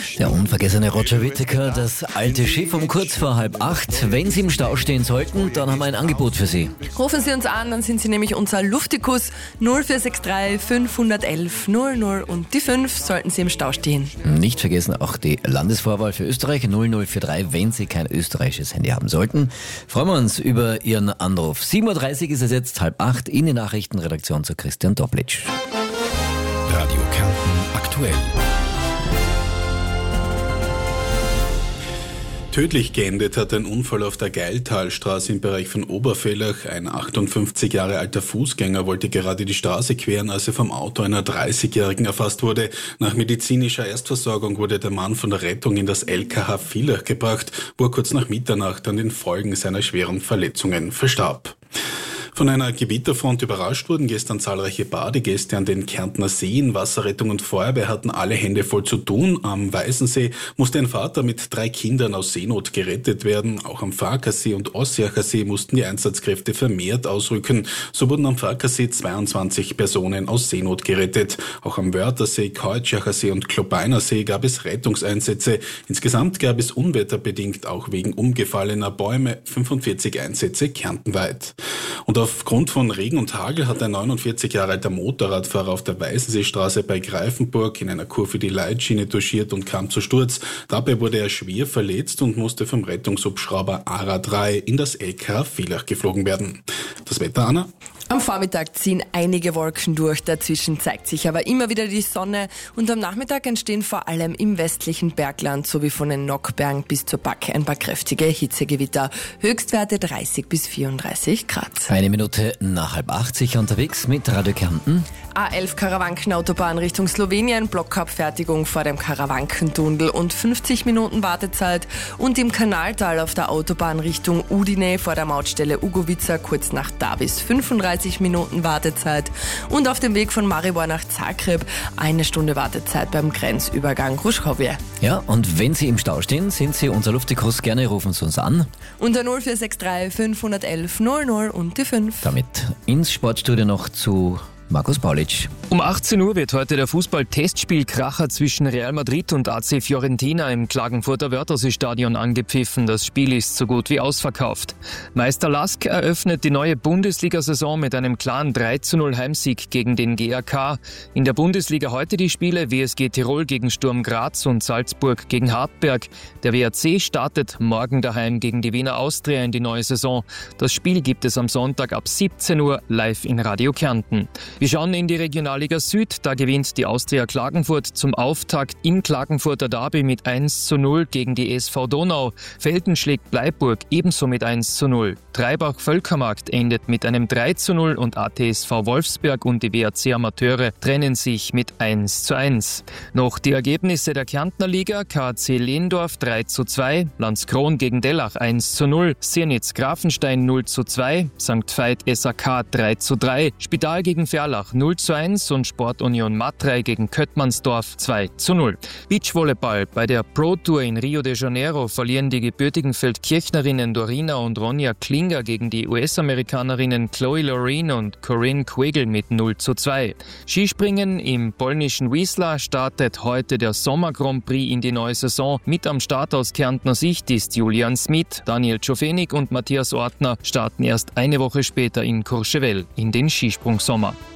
Der unvergessene Roger Whittaker, das alte Schiff um kurz vor 7:30. Wenn Sie im Stau stehen sollten, dann haben wir ein Angebot für Sie. Rufen Sie uns an, dann sind Sie nämlich unser Luftikus 0463 511 00 und die 5 sollten Sie im Stau stehen. Nicht vergessen auch die Landesvorwahl für Österreich 0043, wenn Sie kein österreichisches Handy haben sollten. Freuen wir uns über Ihren Anruf. 7:30 ist es jetzt, 7:30 in die Nachrichtenredaktion zu Christian Doblitsch. Radio Kärnten aktuell. Tödlich geendet hat ein Unfall auf der Geiltalstraße im Bereich von Obervellach. Ein 58 Jahre alter Fußgänger wollte gerade die Straße queren, als er vom Auto einer 30-Jährigen erfasst wurde. Nach medizinischer Erstversorgung wurde der Mann von der Rettung in das LKH Villach gebracht, wo er kurz nach Mitternacht an den Folgen seiner schweren Verletzungen verstarb. Von einer Gewitterfront überrascht wurden gestern zahlreiche Badegäste an den Kärntner Seen. Wasserrettung und Feuerwehr hatten alle Hände voll zu tun. Am Weißensee musste ein Vater mit 3 Kindern aus Seenot gerettet werden. Auch am Farkasee und Ossiacher See mussten die Einsatzkräfte vermehrt ausrücken. So wurden am Farkasee 22 Personen aus Seenot gerettet. Auch am Wörthersee, Keutschachar See und Klobeiner See gab es Rettungseinsätze. Insgesamt gab es unwetterbedingt auch wegen umgefallener Bäume 45 Einsätze kärntenweit. Und aufgrund von Regen und Hagel hat ein 49 Jahre alter Motorradfahrer auf der Weißenseestraße bei Greifenburg in einer Kurve die Leitschiene touchiert und kam zu Sturz. Dabei wurde er schwer verletzt und musste vom Rettungshubschrauber ARA 3 in das LKH Villach geflogen werden. Das Wetter, Anna? Am Vormittag ziehen einige Wolken durch, dazwischen zeigt sich aber immer wieder die Sonne und am Nachmittag entstehen vor allem im westlichen Bergland sowie von den Nockbergen bis zur Backe ein paar kräftige Hitzegewitter. Höchstwerte 30 bis 34 Grad. Eine Minute nach 7:30 unterwegs mit Radio Kärnten. A11 Karawankenautobahn Richtung Slowenien, Blockabfertigung vor dem Karawankentunnel und 50 Minuten Wartezeit. Und im Kanaltal auf der Autobahn Richtung Udine vor der Mautstelle Ugovica kurz nach Davis 35 Minuten Wartezeit. Und auf dem Weg von Maribor nach Zagreb 1 Stunde Wartezeit beim Grenzübergang Ruschkowie. Ja, und wenn Sie im Stau stehen, sind Sie unser Luftikus. Gerne rufen Sie uns an. Unter 0463 511 00 und die 5. Damit ins Sportstudio noch zu Markus Paulitsch. Um 18 Uhr wird heute der Fußball-Testspielkracher zwischen Real Madrid und AC Fiorentina im Klagenfurter Wörthersee-Stadion angepfiffen. Das Spiel ist so gut wie ausverkauft. Meister Lask eröffnet die neue Bundesliga-Saison mit einem klaren 3:0 Heimsieg gegen den GAK. In der Bundesliga heute die Spiele WSG Tirol gegen Sturm Graz und Salzburg gegen Hartberg. Der WRC startet morgen daheim gegen die Wiener Austria in die neue Saison. Das Spiel gibt es am Sonntag ab 17 Uhr live in Radio Kärnten. Wir schauen in die Regionalliga Süd, da gewinnt die Austria Klagenfurt zum Auftakt im Klagenfurter Derby mit 1:0 gegen die SV Donau. Velten schlägt Bleiburg ebenso mit 1:0. Dreibach-Völkermarkt endet mit einem 3:0 und ATSV Wolfsberg und die WRC Amateure trennen sich mit 1:1. Noch die Ergebnisse der Kärntner Liga: KAC Lehndorf 3:2, Landskron gegen Dellach 1:0, Sirnitz Grafenstein 0:2, St. Veit SAK 3:3, Spital gegen Ferlach 0:1 und Sportunion Matrei gegen Köttmannsdorf 2:0. Beachvolleyball: Bei der Pro Tour in Rio de Janeiro verlieren die gebürtigen Feldkirchnerinnen Dorina und Ronja Klinger gegen die US-Amerikanerinnen Chloe Lorene und Corinne Quiggle mit 0:2. Skispringen: Im polnischen Wisła startet heute der Sommer Grand Prix in die neue Saison. Mit am Start aus Kärntner Sicht ist Julian Smith. Daniel Czofenik und Matthias Ortner starten erst eine Woche später in Courchevel in den Skisprungsommer.